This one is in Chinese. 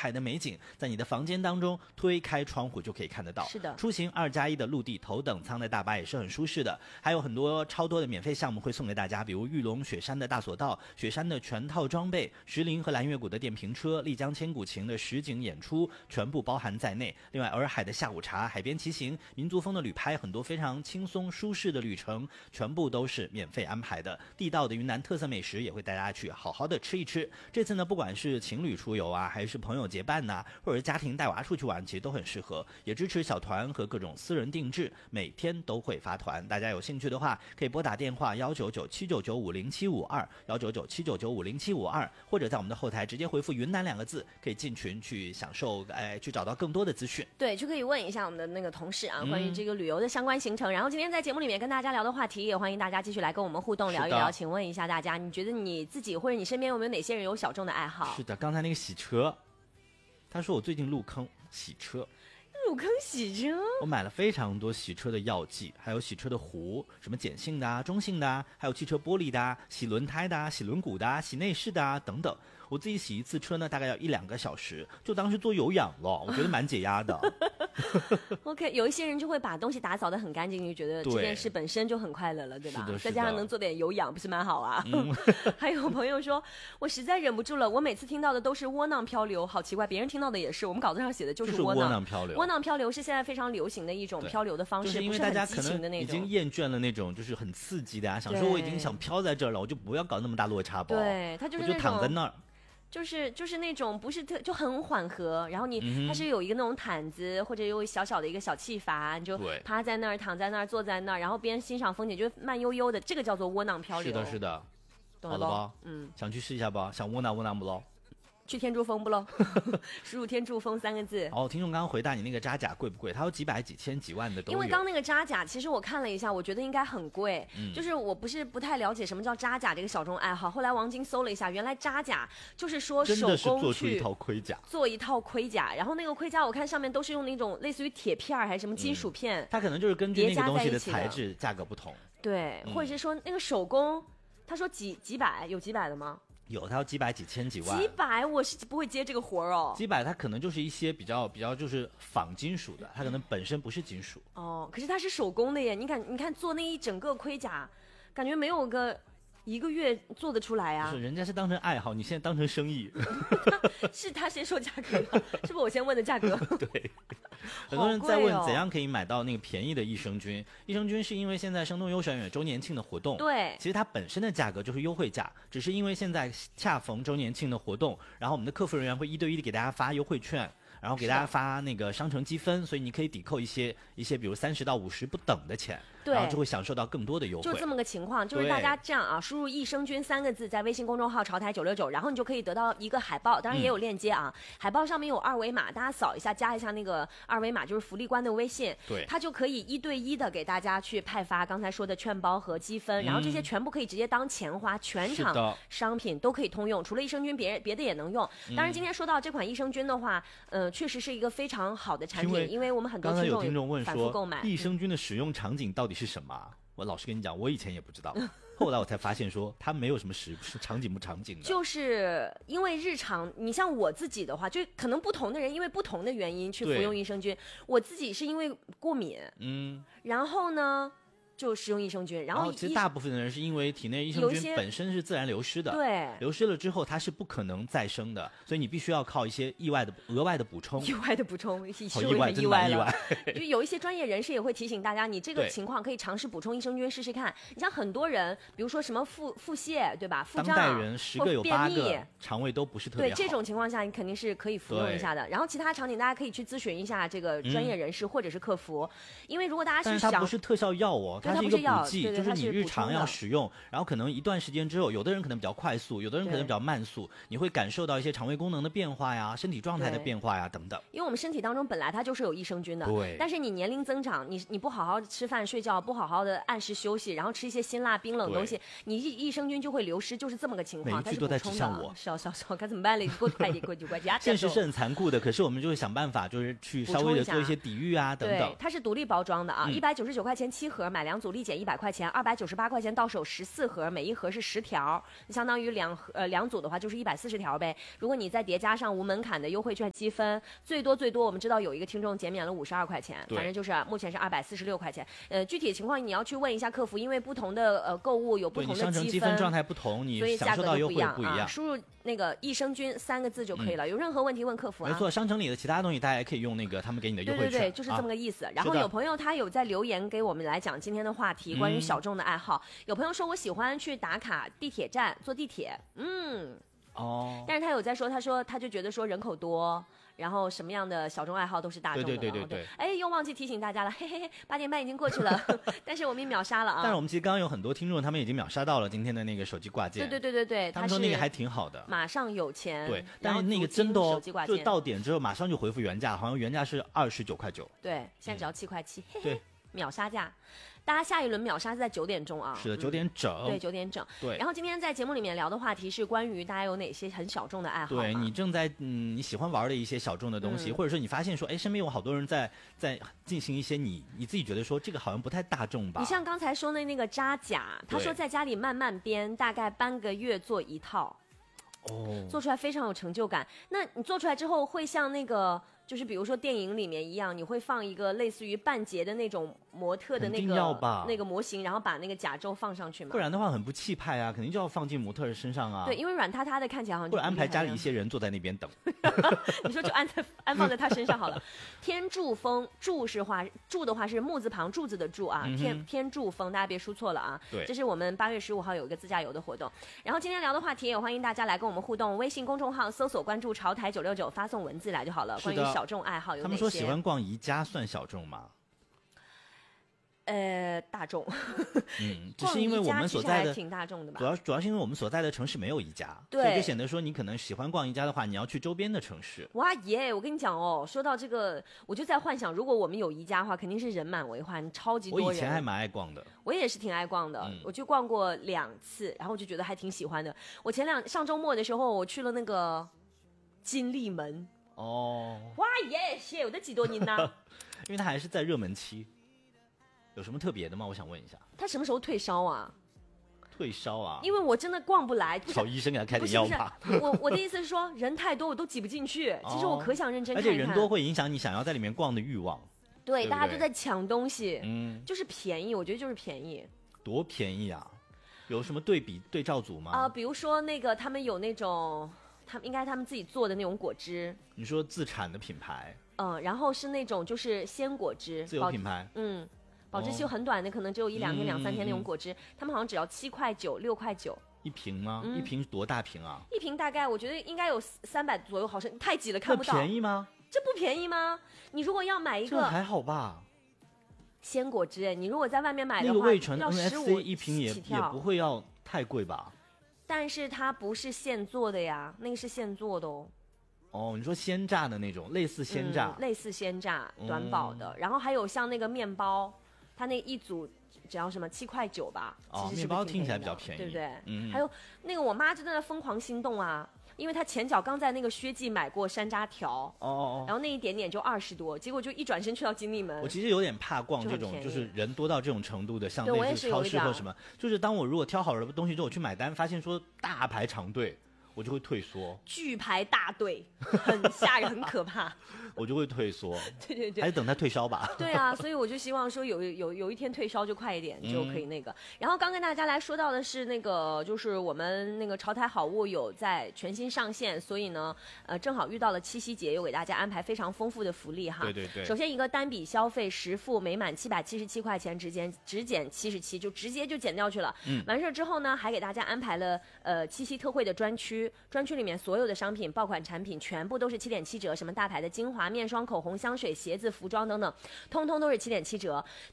海的美景，在你的房间当中推开窗户就可以看得到。 是的， 出行2+1的陆地头等舱的大巴也是很舒适的，还有很多超多的免费项目会送给大家，比如玉龙雪山的大索道、雪山的全套装备、石林和蓝月谷的电瓶车、丽江千古情的实景演出，全部包含在内。另外洱海的下午茶、海边骑行、民族风的旅拍，很多非常轻松舒适的旅程全部都是免费安排的。地道的云南特色美食也会带大家去好好的吃一吃。这次呢，不管是情侣出游啊，还是朋友结伴呐，或者是家庭带娃出去玩，其实都很适合，也支持小团和各种私人定制，每天都会发团。大家有兴趣的话，可以拨打电话19979950752，19979950752，或者在我们的后台直接回复云南2个字，可以进群去享受，去找到更多的资讯。 对，就可以问一下我们的那个同事啊，关于这个旅游的相关行程。然后今天在节目里面跟大家聊的话题，也欢迎大家继续来跟我们互动聊一聊。请问一下大家，你觉得你自己或者你身边有没有哪些人有小众的爱好？ 是的，刚才那个洗车，他说我最近入坑洗车。 入坑洗车， 我买了非常多洗车的药剂，还有洗车的壶，什么碱性的啊、中性的啊，还有汽车玻璃的啊、洗轮胎的啊、洗轮毂的啊、洗内饰的啊等等。我自己洗一次车呢，大概要1-2个小时，就当是做有氧了，我觉得蛮解压的。 OK， 有一些人就会把东西打扫得很干净，就觉得这件事本身就很快乐了，对吧？ 是的， 再加上能做点有氧，不是蛮好啊？还有朋友说，我实在忍不住了，我每次听到的都是窝囊漂流，好奇怪，别人听到的也是，我们稿子上写的就是窝囊漂流。 窝囊漂流是现在非常流行的一种漂流的方式， 就是因为大家可能已经厌倦了那种就是很刺激的啊，想说我已经想漂在这儿了，我就不要搞那么大落差吧。 对，他就是我就躺在那儿。 就是那种不是就很缓和，然后它是有一个那种毯子或者有小小的一个小气阀，你就趴在那儿、躺在那儿、坐在那儿，然后边欣赏风景，就慢悠悠的，这个叫做窝囊漂流。 是的， 懂了吧？想去试一下吧？想窝囊不喽？ 去天柱峰不喽？输入天柱峰3个字。 听众刚刚回答你那个扎甲贵不贵？它有几百、几千、几万的都有。 因为刚那个扎甲，其实我看了一下，我觉得应该很贵。就是我不太了解什么叫扎甲这个小众爱好。后来王晶搜了一下，原来扎甲就是说手工去做出一套盔甲， 做一套盔甲。然后那个盔甲我看上面都是用那种类似于铁片还是什么金属片， 它可能就是根据那个东西的材质价格不同。 对，或者是说那个手工，他说几百，有几百的吗？ 有，它要几百、几千、几万。 几百我是不会接这个活哦。 几百它可能就是一些比较就是仿金属的，它可能本身不是金属。 可是它是手工的耶，你看做那一整个盔甲，感觉没有个1个月做得出来啊。 是，人家是当成爱好，你现在当成生意。 是他先说价格的，是不是我先问的价格？ 对。很多人在问怎样可以买到那个便宜的益生菌。益生菌是因为现在生动优选有周年庆的活动， 对， 其实它本身的价格就是优惠价，只是因为现在恰逢周年庆的活动，然后我们的客服人员会1对1的给大家发优惠券，然后给大家发那个商城积分，所以你可以抵扣一些比如30到50不等的钱， 对， 然后就会享受到更多的优惠。 就这么个情况，就是大家这样啊，输入益生菌3个字，在微信公众号潮台969，然后你就可以得到一个海报，当然也有链接啊。海报上面有2维码，大家扫一下，加一下那个2维码，就是福利官的微信， 对， 它就可以1对1的给大家去派发刚才说的券包和积分，然后这些全部可以直接当钱花，全场商品都可以通用，除了益生菌，别的也能用。当然，今天说到这款益生菌的话，确实是一个非常好的产品，因为我们很多刚才有听众问说，益生菌菌的使用场景到底是什么？我老实跟你讲，我以前也不知道，后来我才发现说它没有什么场景不场景的， 就是因为日常，你像我自己的话，就可能不同的人因为不同的原因去服用益生菌，我自己是因为过敏，然后呢就使用益生菌，然后其实大部分的人是因为体内益生菌本身是自然流失的， 对， 流失了之后它是不可能再生的，所以你必须要靠一些额外的补充。 意外的补充， 好意外，真的意外。 就有一些专业人士也会提醒大家，你这个情况可以尝试补充益生菌试试看。你像很多人，比如说什么腹泻，对吧？腹胀， 当代人10个有8个肠胃都不是特别好。 对，这种情况下你肯定是可以服用一下的。然后其他场景大家可以去咨询一下这个专业人士或者是客服，因为如果大家但是它不是特效药哦，它是一个补剂。就是你日常要使用，然后可能一段时间之后，有的人可能比较快速，有的人可能比较慢速，你会感受到一些肠胃功能的变化呀、身体状态的变化呀等等。 因为我们身体当中本来它就是有益生菌的， 对。 但是你年龄增长，你不好好吃饭睡觉，不好好的按时休息，然后吃一些辛辣冰冷的东西，你益生菌就会流失，就是这么个情况。 每一句都在指向我， 少，该怎么办嘞？给我快点，快点！ 现实是很残酷的，可是我们就会想办法，就是去稍微的做一些抵御啊等等。 对，它是独立包装的啊，199块钱7盒，买 2组立减100块钱，298块钱到手14盒，每一盒是10条，相当于两组的话就是140条呗。如果你再叠加上无门槛的优惠券积分，最多我们知道有一个听众减免了52块钱，反正就是目前是246块钱。具体情况你要去问一下客服，因为不同的购物有不同的积分状态不同，你享受到优惠不一样。 输入那个益生菌3个字就可以了，有任何问题问客服啊。 没错，商城里的其他东西大家也可以用那个他们给你的优惠券。 对，就是这么个意思。然后有朋友他有在留言给我们来讲今天的话题，关于小众的爱好。有朋友说我喜欢去打卡地铁站坐地铁，但是他有在说，他就觉得说人口多，然后什么样的小众爱好都是大众的。 对。 哎，又忘记提醒大家了，嘿，8点半已经过去了，但是我们也秒杀了啊。 但是我们其实刚刚有很多听众，他们已经秒杀到了今天的那个手机挂件。 对， 他们说那个还挺好的， 马上有钱。 对，但是那个真的就到点之后马上就回复原价，好像原价是29块9。 对，现在只要7块7， 对， 秒杀价。大家下一轮秒杀是在9点钟啊， 是的，9点整。 对，9点整。 对。 然后今天在节目里面聊的话题是关于大家有哪些很小众的爱好。 对，你正在你喜欢玩的一些小众的东西，或者说你发现说，哎，身边有好多人在进行一些你自己觉得说这个好像不太大众吧。 你像刚才说的那个扎甲，他说在家里慢慢编，大概半个月做一套。做出来非常有成就感。那你做出来之后会像那个就是比如说电影里面一样，你会放一个类似于半截的那种模特的那个模型，然后把那个甲胄放上去嘛？ 不然的话很不气派啊，肯定就要放进模特的身上啊。 对，因为软塌塌的看起来好像就或者安排家里一些人坐在那边等。 你说就安放在他身上好了。天柱峰，柱的话是木字旁柱子的柱啊，天柱峰，大家别输错了啊。 对， 这是我们8月15号有一个自驾游的活动。然后今天聊的话题也欢迎大家来跟我们互动，微信公众号搜索关注潮台969，发送文字来就好了。关于小众爱好有哪些？ 他们说喜欢逛宜家算小众吗？ 大众。 只是因为我们所在的挺大众的吧。 主要是因为我们所在的城市没有宜家， 对， 所以就显得说你可能喜欢逛宜家的话，你要去周边的城市。 哇耶！我跟你讲哦，说到这个，我就在幻想，如果我们有宜家的话，肯定是人满为患，超级多人。 我以前还蛮爱逛的， 我也是挺爱逛的，我去逛过2次，然后我就觉得还挺喜欢的。我上周末的时候，我去了那个金利门。哇耶！谢我的几多年呢？ 因为它还是在热门期。有什么特别的吗？我想问一下。 他什么时候退烧啊？ 退烧啊？ 因为我真的逛不来。 找医生给他开点药吧。 我的意思是说，人太多我都挤不进去。其实我可想认真看看。而且人多会影响你想要在里面逛的欲望。 对，大家都在抢东西。就是便宜，我觉得就是便宜。 多便宜啊？有什么对照组吗？ 比如说那个他们有那种，他们自己做的那种果汁。 你说自产的品牌？ 然后是那种就是鲜果汁， 自有品牌。 保质期很短的，可能只有1-2天、2-3天那种果汁，他们好像只要7块9、6块9 一瓶吗？一瓶多大瓶啊？ 一瓶大概我觉得应该有300左右毫升，太挤了看不到。 便宜吗？ 这不便宜吗？你如果要买一个， 这还好吧？ 鲜果汁，你如果在外面买的话， 那个味纯要 15一瓶也不会要太贵吧？ 但是它不是现做的呀，那个是现做的哦。 你说鲜榨的那种，类似鲜榨， 类似鲜榨短保的，然后还有像那个面包。它那一组只要什么7块9吧，其实是面包听起来比较便宜， 对不对？还有那个我妈就在那疯狂心动啊，因为她前脚刚在那个薛记买过山楂条，然后那一点点就20多，结果就一转身去到金利门。 我其实有点怕逛这种就是人多到这种程度的，像类似超市或什么，就是当我如果挑好了东西之后，我去买单，发现说大排长队，我就会退缩。 巨排大队，很吓人，很可怕。 我就会退缩。 对， 还是等它退烧吧。 对啊，所以我就希望说有一天退烧就快一点，就可以那个。然后刚跟大家来说到的是那个，就是我们那个潮台好物有在全新上线，所以呢，正好遇到了七夕节，又给大家安排非常丰富的福利哈。 对。 首先一个单笔消费10付每满777块钱，只减77，就直接就减掉去了。完事之后呢，还给大家安排了七夕特惠的专区里面所有的商品爆款产品全部都是7.7折，什么大牌的精华、面霜、口红、香水、鞋子、服装等等，通通都是7.7折。